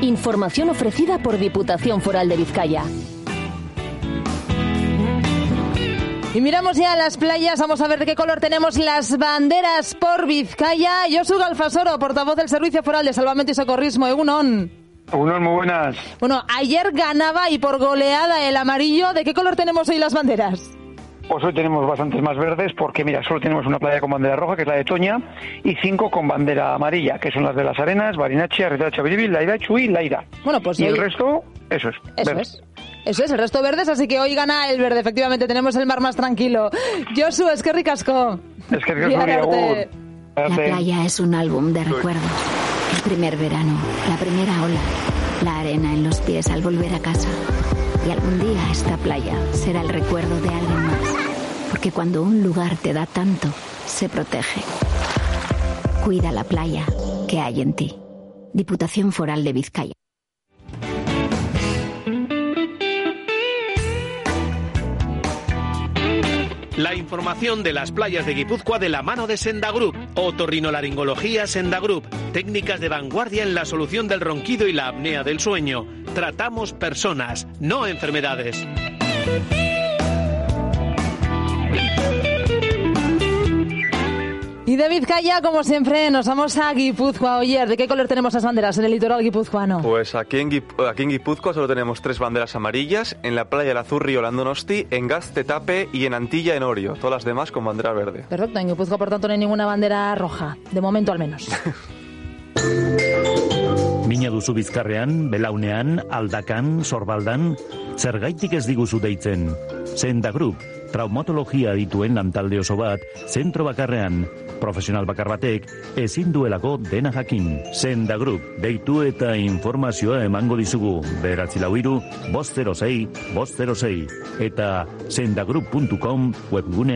Información ofrecida por Diputación Foral de Vizcaya. Y miramos ya a las playas, vamos a ver de qué color tenemos las banderas por Vizcaya. Josu Galfasoro, portavoz del Servicio Foral de Salvamento y Socorrismo. Egunon. Egunon, muy buenas. Bueno, ayer ganaba y por goleada el amarillo. ¿De qué color tenemos hoy las banderas? Pues hoy tenemos bastantes más verdes porque, mira, solo tenemos una playa con bandera roja, que es la de Toña, y 5 con bandera amarilla, que son las de Las Arenas, Barinachi, Arretacha, Biribil, Laira, Chuy y Laira. Bueno, pues y hoy... el resto, eso es. Eso es, el resto verdes, así que hoy gana el verde. Efectivamente, tenemos el mar más tranquilo. Josu, es que ricasco. Es que ricasco. La playa es un álbum de recuerdos. El primer verano, la primera ola, la arena en los pies al volver a casa. Y algún día esta playa será el recuerdo de alguien más. Porque cuando un lugar te da tanto, se protege. Cuida la playa que hay en ti. Diputación Foral de Vizcaya. La información de las playas de Guipúzcoa de la mano de Senda Group. Otorrinolaringología Senda Group. Técnicas de vanguardia en la solución del ronquido y la apnea del sueño. Tratamos personas, no enfermedades. Y de Vizcaya, como siempre, nos vamos a Guipúzcoa. Oyer, ¿de qué color tenemos las banderas en el litoral guipuzcoano? Pues aquí en Guipúzcoa solo tenemos 3 banderas amarillas, en la playa de Lazurri, Olandonosti, en Gaztetape y en Antilla, en Orio. Todas las demás con bandera verde. Perfecto, en Guipúzcoa, por tanto, no hay ninguna bandera roja, de momento al menos. Mina duzu Bizkarrean, Belaunean, Aldakan, Sorbaldan, zergaitik ez diguzu deitzen. Senda Group, traumatologia dituen lantalde oso bat, zentro bakarrean, profesional bakar batek, ezin duelako dena jakin. Senda Group, deitu eta informazioa emango dizugu. 943 506 506 eta sendagroup.com webgune